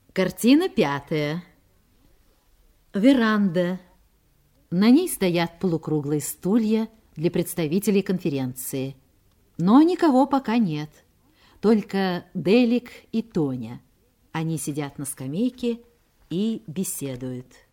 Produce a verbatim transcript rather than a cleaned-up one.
Картина пятая. Веранда. На ней стоят полукруглые стулья для представителей конференции. Но никого пока нет. Только Делик и Тоня. Они сидят на скамейке и беседуют.